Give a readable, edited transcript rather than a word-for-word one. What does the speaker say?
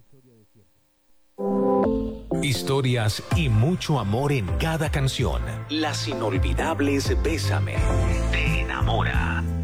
Historias y mucho amor en cada canción. Las inolvidables Bésame te enamora.